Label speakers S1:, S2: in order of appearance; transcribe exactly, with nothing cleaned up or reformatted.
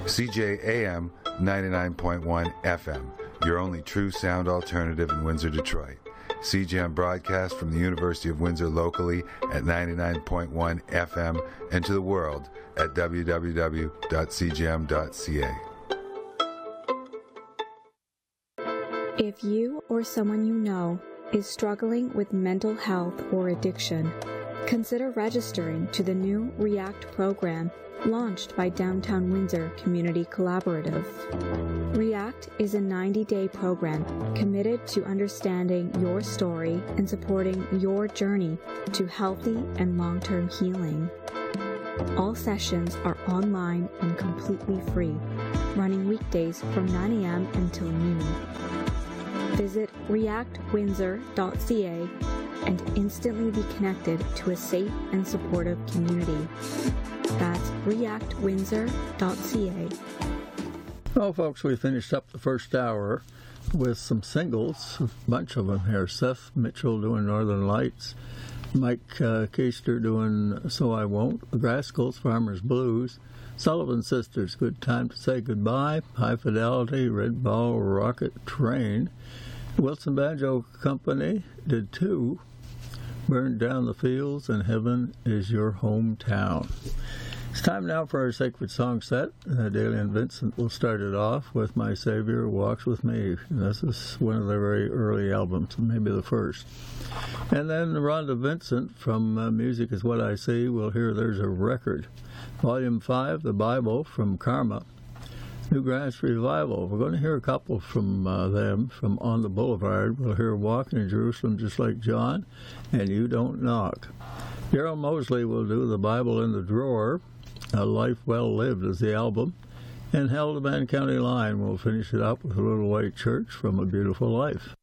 S1: C J A M ninety-nine point one F M, your only true sound alternative in Windsor, Detroit. C J M broadcasts from the University of Windsor locally at ninety-nine point one F M and to the world at w w w dot c j m dot c a.
S2: If you or someone you know is struggling with mental health or addiction, consider registering to the new REACT program launched by Downtown Windsor Community Collaborative. REACT is a ninety-day program committed to understanding your story and supporting your journey to healthy and long-term healing. All sessions are online and completely free, running weekdays from nine a.m. until noon. Visit react windsor dot c a and instantly be connected to a safe and supportive community. That's react windsor dot c a.
S3: Well, folks, we finished up the first hour with some singles, a bunch of them here. Seth Mitchell doing Northern Lights, Mike uh, Keister doing So I Won't, the Grascals, Farmer's Blues, Sullivan Sisters, Good Time to Say Goodbye, High Fidelity, Red Ball, Rocket Train. Wilson Banjo Company did two, Burned Down the Fields, and Heaven is Your Hometown. It's time now for our sacred song set. Uh, Daly and Vincent will start it off with My Savior Walks With Me. This is one of their very early albums, maybe the first. And then Rhonda Vincent from uh, Music Is What I See will hear There's a Record. Volume five, The Bible from Karma. Newgrass Revival. We're going to hear a couple from uh, them from On the Boulevard. We'll hear Walking in Jerusalem Just Like John and You Don't Knock. Daryl Mosley will do The Bible in the Drawer. A Life Well Lived is the album. And Held Van County Line will finish it up with A Little White Church from A Beautiful Life.